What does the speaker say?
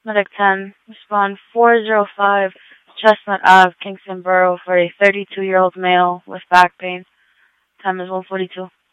Medic 10, respond 405 Chestnut Ave, Kingston Borough for a 32-year-old male with back pain. Time is 1:42.